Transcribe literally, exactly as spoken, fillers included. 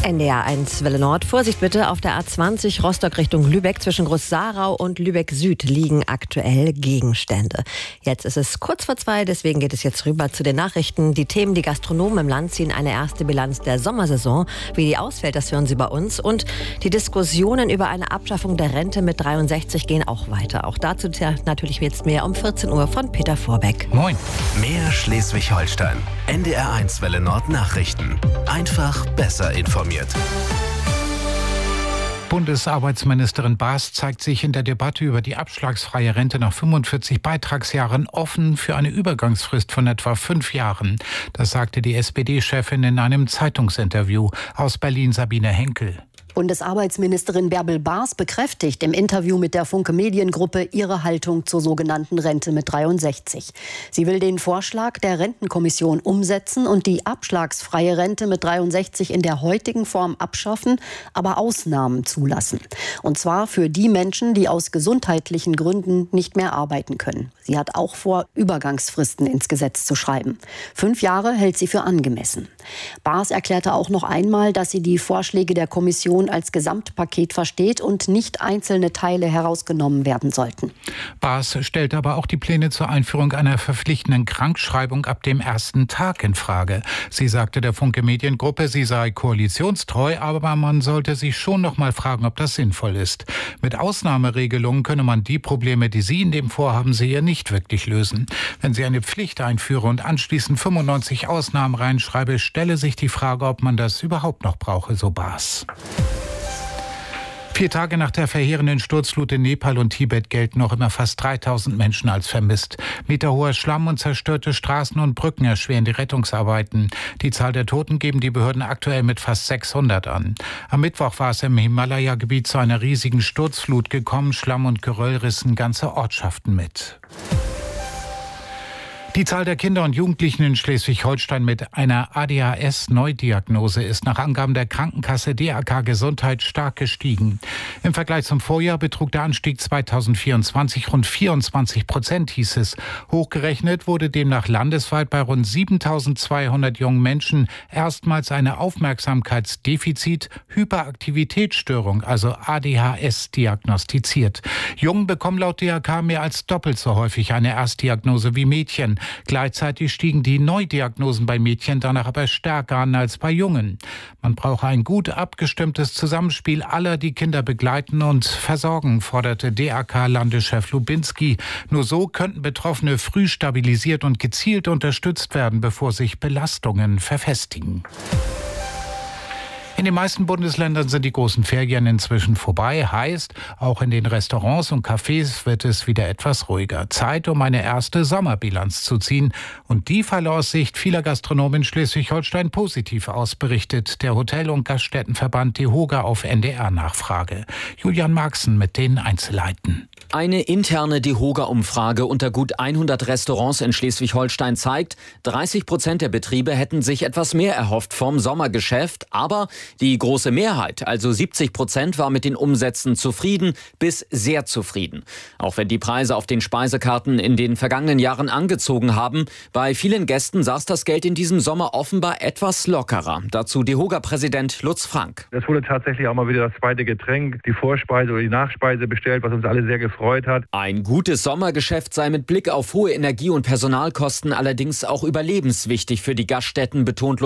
N D R eins Welle Nord. Vorsicht bitte, auf der A zwanzig Rostock Richtung Lübeck zwischen Groß-Sarau und Lübeck Süd liegen aktuell Gegenstände. Jetzt ist es kurz vor zwei, deswegen geht es jetzt rüber zu den Nachrichten. Die Themen, die Gastronomen im Land ziehen eine erste Bilanz der Sommersaison. Wie die ausfällt, das hören Sie bei uns. Und die Diskussionen über eine Abschaffung der Rente mit dreiundsechzig gehen auch weiter. Auch dazu natürlich jetzt mehr um vierzehn Uhr von Peter Vorbeck. Moin. Mehr Schleswig-Holstein. N D R eins Welle Nord Nachrichten. Einfach besser informiert. Bundesarbeitsministerin Baas zeigt sich in der Debatte über die abschlagsfreie Rente nach fünfundvierzig Beitragsjahren offen für eine Übergangsfrist von etwa fünf Jahren. Das sagte die S P D-Chefin in einem Zeitungsinterview. Aus Berlin Sabine Henkel. Bundesarbeitsministerin Bärbel Baas bekräftigt im Interview mit der Funke Mediengruppe ihre Haltung zur sogenannten Rente mit dreiundsechzig. Sie will den Vorschlag der Rentenkommission umsetzen und die abschlagsfreie Rente mit dreiundsechzig in der heutigen Form abschaffen, aber Ausnahmen zulassen. Und zwar für die Menschen, die aus gesundheitlichen Gründen nicht mehr arbeiten können. Sie hat auch vor, Übergangsfristen ins Gesetz zu schreiben. Fünf Jahre hält sie für angemessen. Baas erklärte auch noch einmal, dass sie die Vorschläge der Kommission als Gesamtpaket versteht und nicht einzelne Teile herausgenommen werden sollten. Baas stellt aber auch die Pläne zur Einführung einer verpflichtenden Krankschreibung ab dem ersten Tag in Frage. Sie sagte der Funke Mediengruppe, sie sei koalitionstreu, aber man sollte sich schon noch mal fragen, ob das sinnvoll ist. Mit Ausnahmeregelungen könne man die Probleme, die sie in dem Vorhaben sehe, nicht wirklich lösen. Wenn sie eine Pflicht einführe und anschließend fünfundneunzig Ausnahmen reinschreibe, stelle sich die Frage, ob man das überhaupt noch brauche, so Baas. Vier Tage nach der verheerenden Sturzflut in Nepal und Tibet gelten noch immer fast dreitausend Menschen als vermisst. Meterhoher Schlamm und zerstörte Straßen und Brücken erschweren die Rettungsarbeiten. Die Zahl der Toten geben die Behörden aktuell mit fast sechshundert an. Am Mittwoch war es im Himalaya-Gebiet zu einer riesigen Sturzflut gekommen. Schlamm und Geröll rissen ganze Ortschaften mit. Die Zahl der Kinder und Jugendlichen in Schleswig-Holstein mit einer A D H S-Neudiagnose ist nach Angaben der Krankenkasse D A K Gesundheit stark gestiegen. Im Vergleich zum Vorjahr betrug der Anstieg zweitausendvierundzwanzig rund vierundzwanzig Prozent, hieß es. Hochgerechnet wurde demnach landesweit bei rund siebentausendzweihundert jungen Menschen erstmals eine Aufmerksamkeitsdefizit-Hyperaktivitätsstörung, also A D H S, diagnostiziert. Jungen bekommen laut D A K mehr als doppelt so häufig eine Erstdiagnose wie Mädchen. Gleichzeitig stiegen die Neudiagnosen bei Mädchen danach aber stärker an als bei Jungen. Man brauche ein gut abgestimmtes Zusammenspiel aller, die Kinder begleiten und versorgen, forderte D A K-Landeschef Lubinski. Nur so könnten Betroffene früh stabilisiert und gezielt unterstützt werden, bevor sich Belastungen verfestigen. In den meisten Bundesländern sind die großen Ferien inzwischen vorbei. Heißt, auch in den Restaurants und Cafés wird es wieder etwas ruhiger. Zeit, um eine erste Sommerbilanz zu ziehen. Und die falle aus Sicht vieler Gastronomen in Schleswig-Holstein positiv aus, berichtet der Hotel- und Gaststättenverband DEHOGA auf N D R-Nachfrage. Julian Marxen mit den Einzelheiten. Eine interne DEHOGA-Umfrage unter gut hundert Restaurants in Schleswig-Holstein zeigt, dreißig Prozent der Betriebe hätten sich etwas mehr erhofft vom Sommergeschäft, aber die große Mehrheit, also siebzig Prozent, war mit den Umsätzen zufrieden bis sehr zufrieden. Auch wenn die Preise auf den Speisekarten in den vergangenen Jahren angezogen haben, bei vielen Gästen saß das Geld in diesem Sommer offenbar etwas lockerer. Dazu DEHOGA-Präsident Lutz Frank. Es wurde tatsächlich auch mal wieder das zweite Getränk, die Vorspeise oder die Nachspeise bestellt, was uns alle sehr gefreut hat. Ein gutes Sommergeschäft sei mit Blick auf hohe Energie- und Personalkosten allerdings auch überlebenswichtig für die Gaststätten, betont Lutz